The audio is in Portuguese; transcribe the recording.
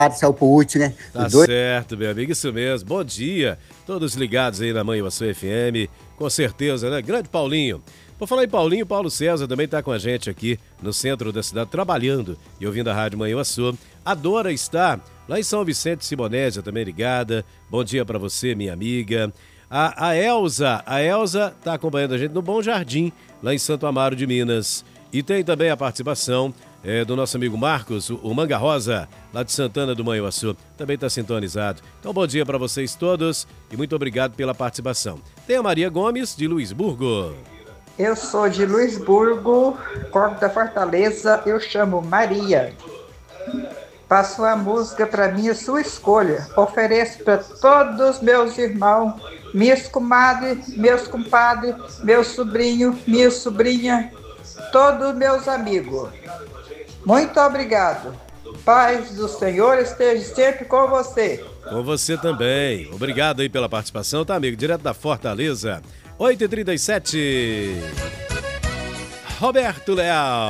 saiu por último, né? Tá certo, meu amigo, isso mesmo. Bom dia, todos ligados aí na Manhã Sua FM, com certeza, né? Grande Paulinho. Por falar em Paulinho, Paulo César também tá com a gente aqui no centro da cidade, trabalhando e ouvindo a Rádio Manhã Sua. A Dora está lá em São Vicente Simonésia, também ligada. Bom dia para você, minha amiga. A Elza tá acompanhando a gente no Bom Jardim, lá em Santo Amaro de Minas. E tem também a participação do nosso amigo Marcos, o Manga Rosa, lá de Santana do Manhuaçu, também está sintonizado. Então, bom dia para vocês todos e muito obrigado pela participação. Tem a Maria Gomes, de Luisburgo. Eu sou de Luisburgo, Corpo da Fortaleza, eu chamo Maria. Passo a música para mim, a sua escolha. Ofereço para todos os meus irmãos, minhas comadres, meus compadres, meu sobrinho, minha sobrinha, todos meus amigos. Muito obrigado. Paz do Senhor esteja sempre com você. Com você também. Obrigado aí pela participação, tá, amigo? Direto da Fortaleza. 8h37. Roberto Leal.